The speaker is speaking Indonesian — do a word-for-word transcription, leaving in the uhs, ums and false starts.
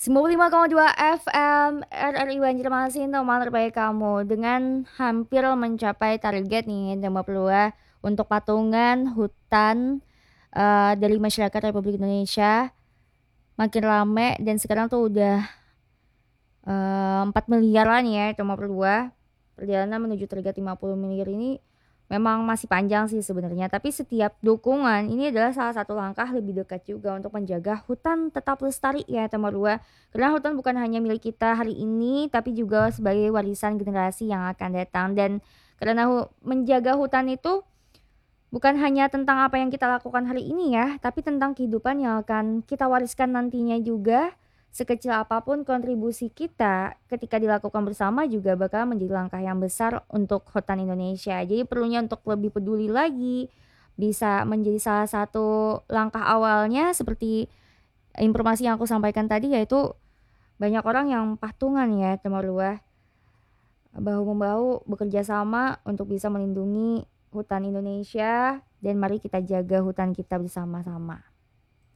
sembilan puluh lima koma dua F M R R I Banjarmasin, teman terbaik kamu. Dengan hampir mencapai target nih Tema Perluah untuk patungan hutan eh, dari masyarakat Republik Indonesia makin rame dan sekarang tuh udah eh, empat miliaran ya Tema Perluah. Perjalanan menuju target lima puluh miliar ini memang masih panjang sih sebenarnya, tapi setiap dukungan ini adalah salah satu langkah lebih dekat juga untuk menjaga hutan tetap lestari ya Tema Dua. Karena hutan bukan hanya milik kita hari ini, tapi juga sebagai warisan generasi yang akan datang. Dan karena hu- menjaga hutan itu bukan hanya tentang apa yang kita lakukan hari ini ya, tapi tentang kehidupan yang akan kita wariskan nantinya juga. Sekecil apapun kontribusi kita ketika dilakukan bersama juga bakal menjadi langkah yang besar untuk hutan Indonesia. Jadi perlunya untuk lebih peduli lagi bisa menjadi salah satu langkah awalnya seperti informasi yang aku sampaikan tadi, yaitu banyak orang yang patungan ya Timor Luar, bahu-membahu bekerja sama untuk bisa melindungi hutan Indonesia, dan mari kita jaga hutan kita bersama-sama.